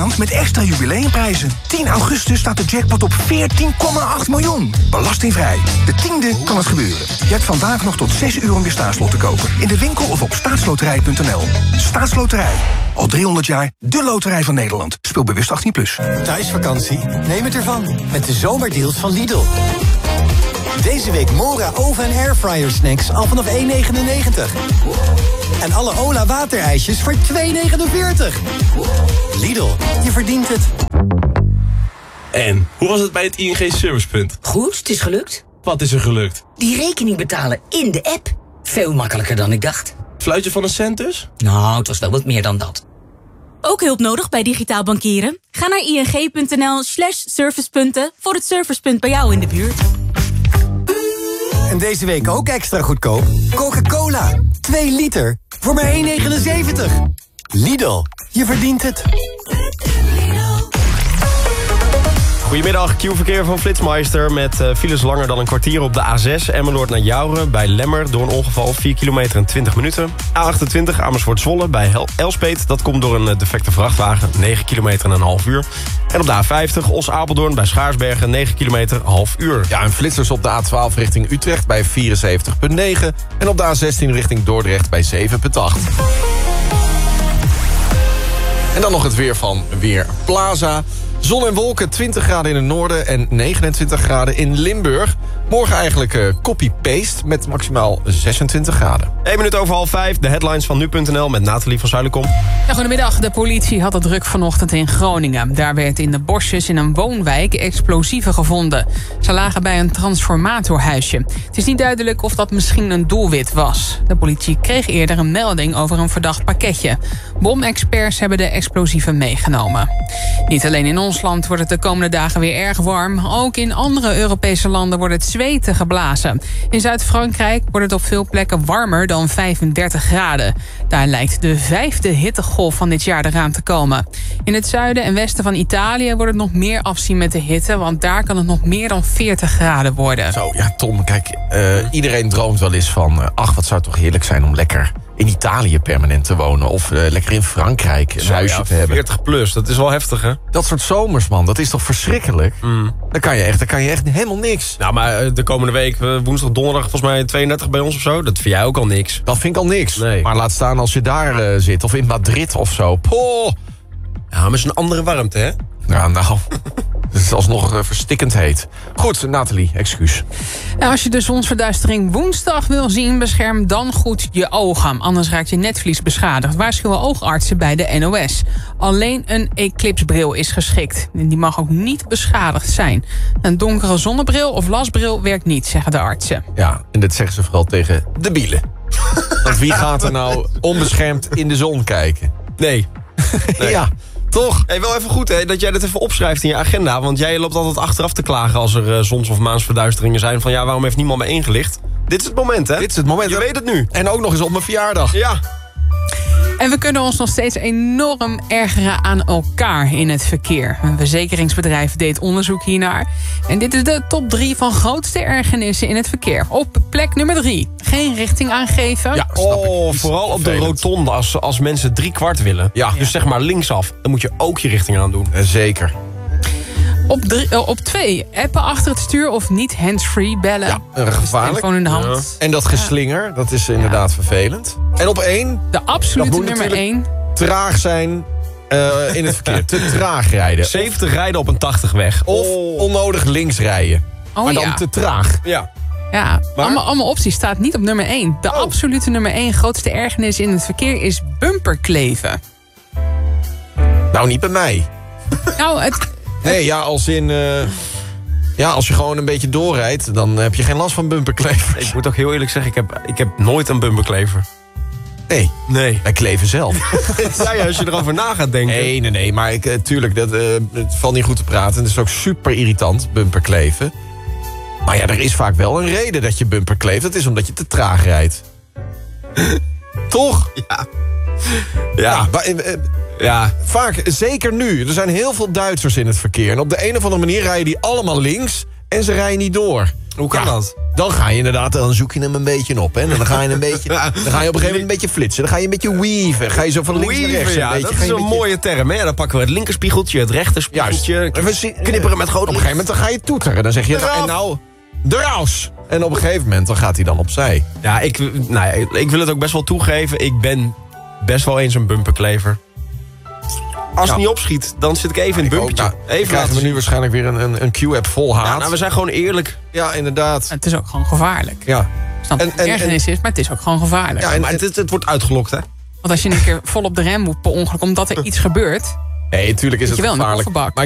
maand met extra jubileumprijzen. 10 augustus staat de jackpot op 14,8 miljoen. Belastingvrij. De 10e kan het gebeuren. Je hebt vandaag nog tot 6 uur om je staatslot te kopen. In de winkel of op staatsloterij.nl. Staatsloterij. Al 300 jaar de loterij van Nederland. Speel bewust 18+. Thuisvakantie? Neem het ervan. Met de zomerdeals van Lidl. Deze week Mora oven- en airfryer snacks al vanaf 1,99. En alle Ola waterijsjes voor 2,49. Lidl, je verdient het. En, hoe was het bij het ING Servicepunt? Goed, het is gelukt. Wat is er gelukt? Die rekening betalen in de app. Veel makkelijker dan ik dacht. Fluitje van een cent dus? Nou, het was wel wat meer dan dat. Ook hulp nodig bij digitaal bankieren? Ga naar ing.nl/servicepunten voor het servicepunt bij jou in de buurt. En deze week ook extra goedkoop. Coca-Cola, 2 liter, voor maar 1,79. Lidl, je verdient het. Goedemiddag, Q-verkeer van Flitsmeister met files langer dan een kwartier op de A6. Emmeloord naar Jouren bij Lemmer door een ongeval 4 kilometer en 20 minuten. A28 Amersfoort-Zwolle bij Elspeet. Dat komt door een defecte vrachtwagen, 9 kilometer en een half uur. En op de A50 Os-Apeldoorn bij Schaarsbergen, 9 kilometer, half uur. Ja, en flitsers op de A12 richting Utrecht bij 74,9. En op de A16 richting Dordrecht bij 7,8. En dan nog het weer van Weerplaza. Zon en wolken, 20 graden in het noorden en 29 graden in Limburg. Morgen eigenlijk copy-paste met maximaal 26 graden. 1 minuut over half 5, de headlines van nu.nl met Nathalie van Zuilenkom. Ja, goedemiddag. De politie had het druk vanochtend in Groningen. Daar werd in de bosjes in een woonwijk explosieven gevonden. Ze lagen bij een transformatorhuisje. Het is niet duidelijk of dat misschien een doelwit was. De politie kreeg eerder een melding over een verdacht pakketje. Bomexperts hebben de explosieven meegenomen. Niet alleen in ons land wordt het de komende dagen weer erg warm. Ook in andere Europese landen wordt het zweten geblazen. In Zuid-Frankrijk wordt het op veel plekken warmer dan 35 graden. Daar lijkt de 5e hittegolf van dit jaar eraan te komen. In het zuiden en westen van Italië wordt het nog meer afzien met de hitte, want daar kan het nog meer dan 40 graden worden. Zo, ja Tom, kijk, iedereen droomt wel eens van... ach, wat zou het toch heerlijk zijn om lekker in Italië permanent te wonen. Of lekker in Frankrijk een huisje te hebben. 40 plus, dat is wel heftig, hè? Dat soort zomers, man, dat is toch verschrikkelijk? Dan kan je echt helemaal niks. Nou, maar de komende week, woensdag, donderdag, volgens mij 32 bij ons of zo. Dat vind jij ook al niks. Dat vind ik al niks. Nee. Maar laat staan als je daar zit, of in Madrid of zo. Poh. Ja, maar het is een andere warmte, hè? Ja, nou... Het is alsnog verstikkend heet. Goed, Nathalie, excuus. Nou, als je de zonsverduistering woensdag wil zien, bescherm dan goed je ogen. Anders raakt je netvlies beschadigd. Waarschuwen oogartsen bij de NOS. Alleen een eclipsbril is geschikt. En die mag ook niet beschadigd zijn. Een donkere zonnebril of lasbril werkt niet, zeggen de artsen. Ja, en dat zeggen ze vooral tegen de bielen. Want wie gaat er nou onbeschermd in de zon kijken? Nee. Ja. Toch? Hey, wel even goed hè, dat jij dat even opschrijft in je agenda. Want jij loopt altijd achteraf te klagen als er zons- of maansverduisteringen zijn. Van ja, waarom heeft niemand me ingelicht? Dit is het moment, hè? Dit is het moment. Je weet het nu. En ook nog eens op mijn verjaardag. Ja. En we kunnen ons nog steeds enorm ergeren aan elkaar in het verkeer. Een verzekeringsbedrijf deed onderzoek hiernaar. En dit is de top 3 van grootste ergernissen in het verkeer. Op plek nummer 3. Geen richting aangeven. Ja, vooral op de rotonde als mensen 3/4 willen. Ja. Dus zeg maar linksaf. Dan moet je ook je richting aan doen. Zeker. Op 2, appen achter het stuur of niet handsfree bellen. Ja, gevaarlijk. Telefoon in de hand. Ja. En dat geslinger, dat is inderdaad vervelend. En op 1... De absolute nummer 1. Traag zijn in het verkeer. Te traag rijden. 70 rijden op een 80 weg. Of onnodig links rijden. Maar dan te traag. Ja. Ja, allemaal opties staat niet op nummer 1. De absolute nummer 1 grootste ergernis in het verkeer is bumperkleven. Nou, niet bij mij. Nou, Nee, ja, als in... als je gewoon een beetje doorrijdt, dan heb je geen last van bumperklevers. Ik moet ook heel eerlijk zeggen, ik heb nooit een bumperklever. Nee. Wij kleven zelf. Ja, als je erover na gaat denken. Nee, maar tuurlijk, het valt niet goed te praten. Het is ook super irritant, bumperkleven. Maar ja, er is vaak wel een reden dat je bumper kleeft. Dat is omdat je te traag rijdt. Toch? Ja, vaak, zeker nu. Er zijn heel veel Duitsers in het verkeer. En op de een of andere manier rijden die allemaal links en ze rijden niet door. Hoe kan dat? Dan ga je inderdaad, dan zoek je hem een beetje op. Hè? En dan ga je op een gegeven moment een beetje flitsen. Dan ga je een beetje weaven. Ga je zo van links naar rechts. Ja, dat is een mooie term. Hè? Dan pakken we het linkerspiegeltje, het rechterspiegeltje. Knipperen met grote Op een gegeven moment dan ga je toeteren. Dan zeg je, en nou, eraus. En op een gegeven moment dan gaat hij dan opzij. Ja, ik wil het ook best wel toegeven. Ik ben best wel eens een bumperklever. Als het niet opschiet, dan zit ik even in het bumpertje. Even krijgen we nu waarschijnlijk weer een Q-app vol haat. Ja, nou, we zijn gewoon eerlijk. Ja, inderdaad. Het is ook gewoon gevaarlijk. Ja. Ik snap dat het ergernis is, maar het is ook gewoon gevaarlijk. Ja, maar het wordt uitgelokt, hè? Want als je een keer vol op de rem moet per ongeluk, omdat er iets gebeurt... Nee, natuurlijk is het wel in de gevaarlijk. kofferbak. Maar